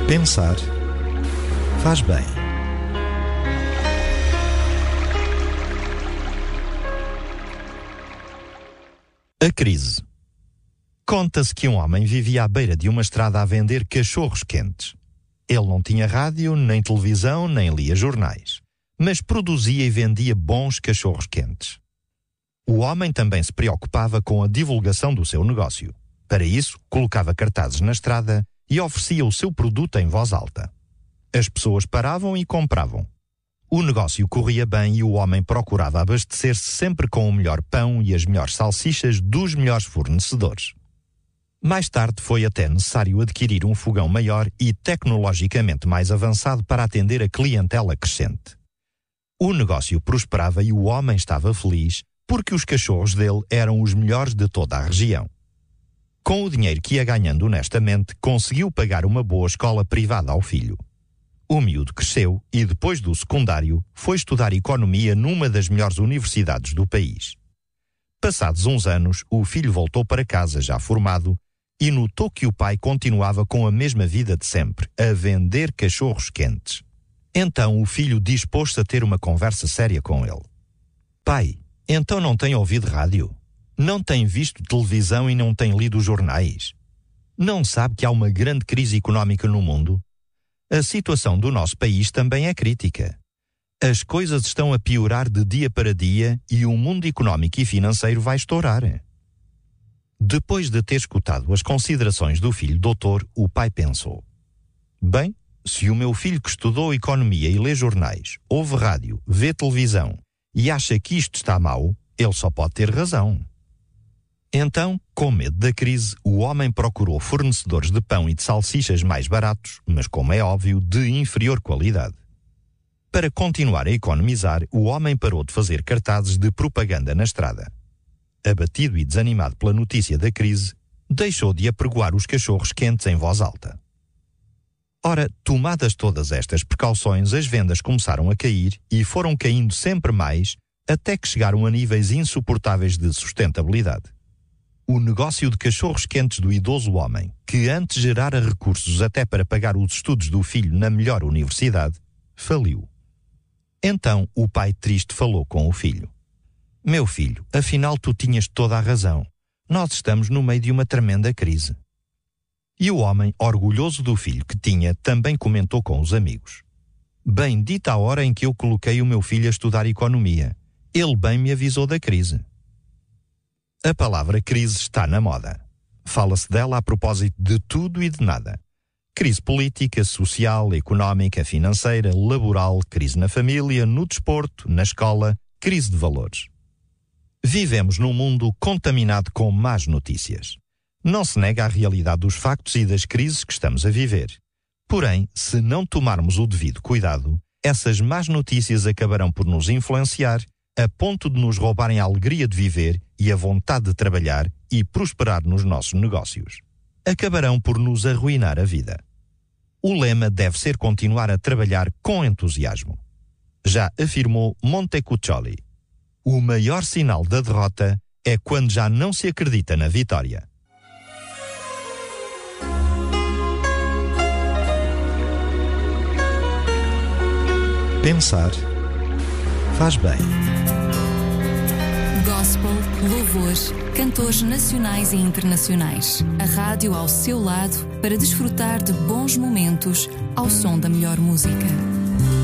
Pensar faz bem. A crise. Conta-se que um homem vivia à beira de uma estrada a vender cachorros quentes. Ele não tinha rádio, nem televisão, nem lia jornais, mas produzia e vendia bons cachorros quentes. O homem também se preocupava com a divulgação do seu negócio. Para isso, colocava cartazes na estrada e oferecia o seu produto em voz alta. As pessoas paravam e compravam. O negócio corria bem e o homem procurava abastecer-se sempre com o melhor pão e as melhores salsichas dos melhores fornecedores. Mais tarde foi até necessário adquirir um fogão maior e tecnologicamente mais avançado para atender a clientela crescente. O negócio prosperava e o homem estava feliz porque os cachorros dele eram os melhores de toda a região. Com o dinheiro que ia ganhando honestamente, conseguiu pagar uma boa escola privada ao filho. O miúdo cresceu e, depois do secundário, foi estudar economia numa das melhores universidades do país. Passados uns anos, o filho voltou para casa já formado e notou que o pai continuava com a mesma vida de sempre, a vender cachorros quentes. Então o filho dispôs-se a ter uma conversa séria com ele. Pai, então não tem ouvido rádio? Não tem visto televisão e não tem lido jornais? Não sabe que há uma grande crise económica no mundo? A situação do nosso país também é crítica. As coisas estão a piorar de dia para dia e o mundo económico e financeiro vai estourar. Depois de ter escutado as considerações do filho doutor, o pai pensou: bem, se o meu filho que estudou economia e lê jornais, ouve rádio, vê televisão e acha que isto está mau, ele só pode ter razão. Então, com medo da crise, o homem procurou fornecedores de pão e de salsichas mais baratos, mas, como é óbvio, de inferior qualidade. Para continuar a economizar, o homem parou de fazer cartazes de propaganda na estrada. Abatido e desanimado pela notícia da crise, deixou de apregoar os cachorros quentes em voz alta. Ora, tomadas todas estas precauções, as vendas começaram a cair e foram caindo sempre mais, até que chegaram a níveis insuportáveis de sustentabilidade. O negócio de cachorros quentes do idoso homem, que antes gerara recursos até para pagar os estudos do filho na melhor universidade, faliu. Então o pai triste falou com o filho: meu filho, afinal tu tinhas toda a razão. Nós estamos no meio de uma tremenda crise. E o homem, orgulhoso do filho que tinha, também comentou com os amigos: bendita a hora em que eu coloquei o meu filho a estudar economia. Ele bem me avisou da crise. A palavra crise está na moda. Fala-se dela a propósito de tudo e de nada. Crise política, social, económica, financeira, laboral, crise na família, no desporto, na escola, crise de valores. Vivemos num mundo contaminado com más notícias. Não se nega a realidade dos factos e das crises que estamos a viver. Porém, se não tomarmos o devido cuidado, essas más notícias acabarão por nos influenciar a ponto de nos roubarem a alegria de viver e a vontade de trabalhar e prosperar nos nossos negócios. Acabarão por nos arruinar a vida. O lema deve ser continuar a trabalhar com entusiasmo. Já afirmou Montecuccoli: o maior sinal da derrota é quando já não se acredita na vitória. Pensar faz bem. Gospel, louvores, cantores nacionais e internacionais. A rádio ao seu lado para desfrutar de bons momentos ao som da melhor música.